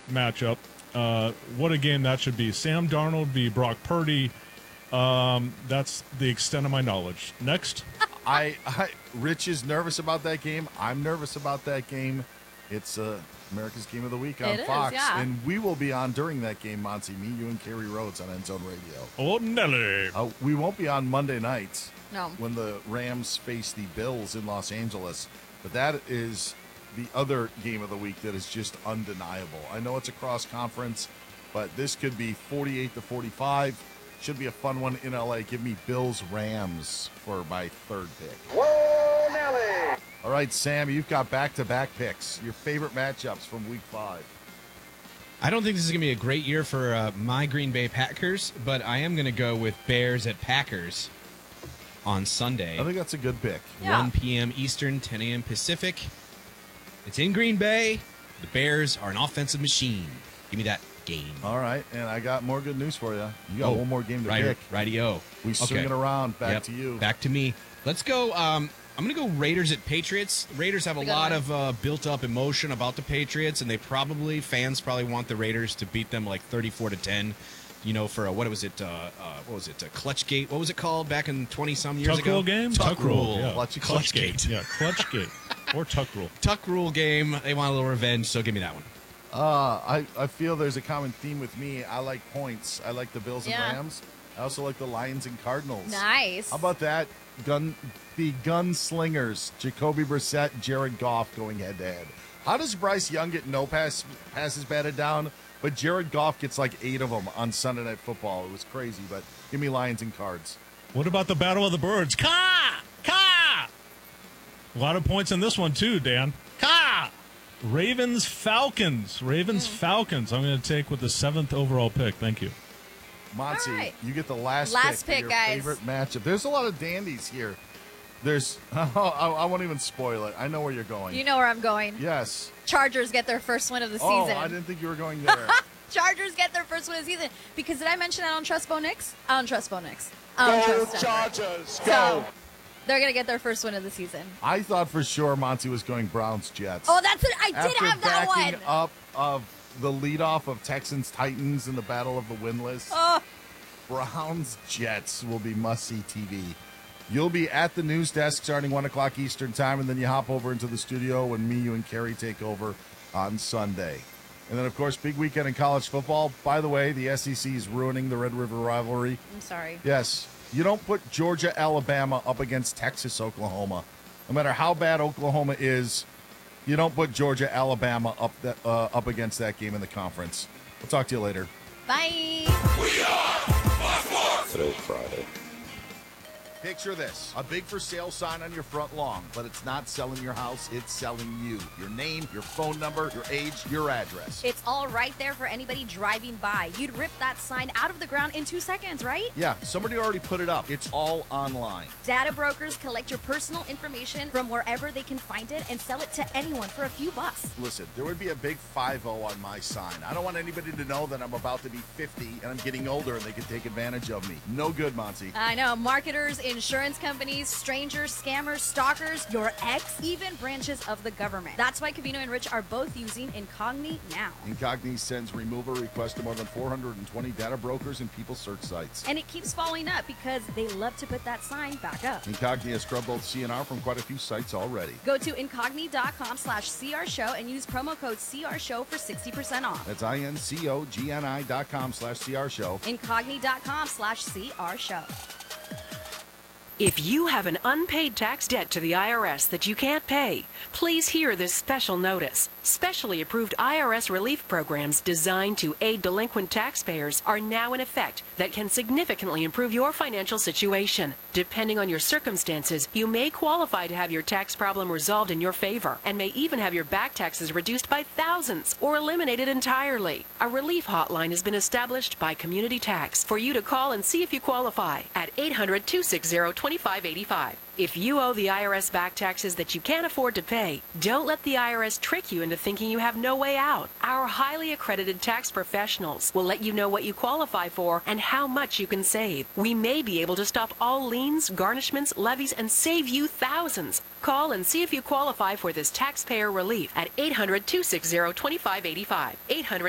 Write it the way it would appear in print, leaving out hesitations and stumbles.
matchup. What a game that should be. Sam Darnold v. Brock Purdy. That's the extent of my knowledge. Next. Rich is nervous about that game. I'm nervous about that game. It's America's Game of the Week on Fox. Yeah. And we will be on during that game, Monty. Me, you, and Kerry Rhodes on End Zone Radio. Oh, Nelly. We won't be on Monday nights when the Rams face the Bills in Los Angeles. But that is the other game of the week that is just undeniable. I know it's a cross-conference, but this could be 48-45. Should be a fun one in L.A. Give me Bills-Rams for my third pick. Whoa, Nelly! All right, Sam, you've got back-to-back picks. Your favorite matchups from Week 5. I don't think this is going to be a great year for my Green Bay Packers, but I am going to go with Bears at Packers on Sunday. I think that's a good pick. 1 p.m. Eastern, 10 a.m. Pacific. It's in Green Bay. The Bears are an offensive machine. Give me that game. All right, and I got more good news for you. You got one more game to pick. Righty-o. We swing it around. Back to you. Back to me. Let's go. I'm going to go Raiders at Patriots. The Raiders have a lot of built-up emotion about the Patriots, and fans probably want the Raiders to beat them like 34-10. You know, for what was it? Clutchgate? What was it called back in 20-some years ago? Tuck rule game? Tuck rule. Yeah. Clutchgate. Yeah, Clutchgate. Or Tuck rule. Tuck rule game. They want a little revenge, so give me that one. I feel there's a common theme with me. I like points. I like the Bills and Rams. I also like the Lions and Cardinals. Nice. How about that? The gunslingers, Jacoby Brissett, Jared Goff going head-to-head. How does Bryce Young get no passes batted down, but Jared Goff gets like 8 of them on Sunday Night Football? It was crazy, but give me Lions and Cards. What about the Battle of the Birds? Ka! A lot of points in this one, too, Dan. Ka! Ravens-Falcons. Falcons. I'm going to take with the 7th overall pick. Thank you. Monty, you get the last pick for your guys. favorite matchup. There's a lot of dandies here. I won't even spoil it. I know where you're going. You know where I'm going. Yes. Chargers get their first win of the season. Oh, I didn't think you were going there. Chargers get their first win of the season. Because did I mention I don't trust Bo Nix? I don't trust Bo Nix. Go Chargers, go! So, they're going to get their first win of the season. I thought for sure Monty was going Browns-Jets. Oh, that's it. I did have that one. After backing up of the leadoff of Texans-Titans in the Battle of the Winless, Browns-Jets will be must-see TV. You'll be at the news desk starting 1 o'clock Eastern time, and then you hop over into the studio when me, you, and Kerry take over on Sunday. And then, of course, big weekend in college football. By the way, the SEC is ruining the Red River rivalry. I'm sorry. Yes. You don't put Georgia, Alabama up against Texas, Oklahoma. No matter how bad Oklahoma is, you don't put Georgia, Alabama up against that game in the conference. We'll talk to you later. Bye. We are Today's Friday. Picture this, a big for sale sign on your front lawn, but it's not selling your house, it's selling you. Your name, your phone number, your age, your address. It's all right there for anybody driving by. You'd rip that sign out of the ground in 2 seconds, right? Yeah, somebody already put it up. It's all online. Data brokers collect your personal information from wherever they can find it and sell it to anyone for a few bucks. Listen, there would be a big 50 on my sign. I don't want anybody to know that I'm about to be 50 and I'm getting older and they can take advantage of me. No good, Monty. I know. Marketers, insurance companies, strangers, scammers, stalkers, your ex, even branches of the government. That's why Covino and Rich are both using Incogni now. Incogni sends removal requests to more than 420 data brokers and people search sites. And it keeps following up because they love to put that sign back up. Incogni has scrubbed both CNR from quite a few sites already. Go to incogni.com/CR Show and use promo code CR Show for 60% off. That's incogni.com/CR Show. Incogni.com/CR Show. If you have an unpaid tax debt to the IRS that you can't pay, please hear this special notice. Specially approved IRS relief programs designed to aid delinquent taxpayers are now in effect that can significantly improve your financial situation. Depending on your circumstances, you may qualify to have your tax problem resolved in your favor and may even have your back taxes reduced by thousands or eliminated entirely. A relief hotline has been established by Community Tax for you to call and see if you qualify at 800-260-2585. If you owe the IRS back taxes that you can't afford to pay, don't let the IRS trick you into thinking you have no way out. Our highly accredited tax professionals will let you know what you qualify for and how much you can save. We may be able to stop all liens, garnishments, levies, and save you thousands. Call and see if you qualify for this taxpayer relief at 800-260-2585. 800